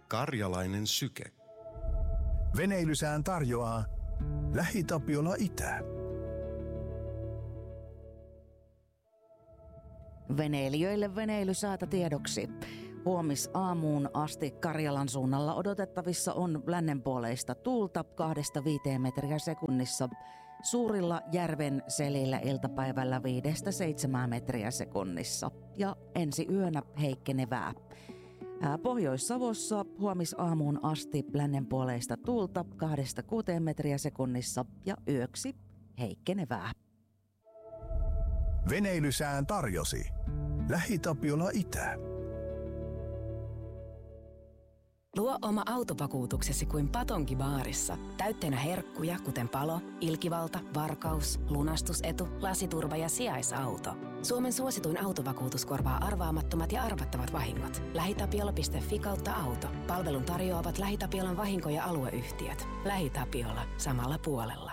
Karjalainen syke. Veneilysään tarjoaa LähiTapiola Itä. Veneilijöille veneilysäätä tiedoksi. Huomisaamuun asti Karjalan suunnalla odotettavissa on lännenpuoleista tuulta 2-5 metriä sekunnissa. Suurilla järven selillä iltapäivällä 5-7 metriä sekunnissa ja ensi yönä heikkenevää. Pohjois-Savossa huomisaamuun asti lännenpuoleista tuulta 2-6 metriä sekunnissa ja yöksi heikkenevää. Veneilysään tarjosi LähiTapiola Itä. Luo oma autovakuutuksesi kuin Patonki-baarissa. Täytteenä herkkuja, kuten palo, ilkivalta, varkaus, lunastusetu, lasiturva ja sijaisauto. Suomen suosituin autovakuutus korvaa arvaamattomat ja arvattavat vahingot. LähiTapiola.fi/auto. Palvelun tarjoavat LähiTapiolan vahinko- ja alueyhtiöt. LähiTapiola. Samalla puolella.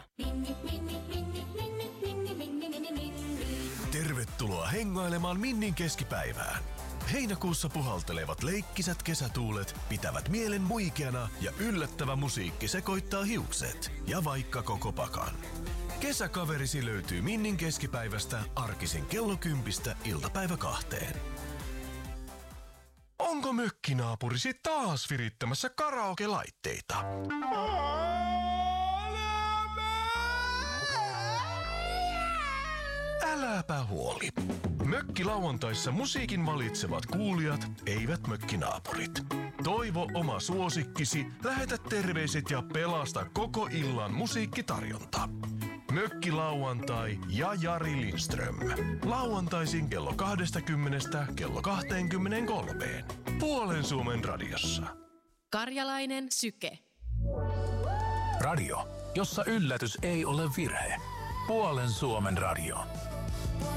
Tervetuloa hengailemaan Minnin keskipäivään. Heinäkuussa puhaltelevat leikkisät kesätuulet pitävät mielen muikeana ja yllättävä musiikki sekoittaa hiukset ja vaikka koko pakan. Kesäkaverisi löytyy Minnin keskipäivästä arkisin kello 10 iltapäivä 2. Onko mökkinaapurisi taas virittämässä karaoke-laitteita? Äläpä huoli. Mökkilauantaissa musiikin valitsevat kuulijat, eivät mökkinaapurit. Toivo oma suosikkisi, lähetä terveiset ja pelasta koko illan musiikkitarjonta. Mökkilauantai ja Jari Lindström. Lauantaisin kello 20 kello 23. Puolen Suomen radiossa. Karjalainen syke. Radio, jossa yllätys ei ole virhe. Puolen Suomen radio.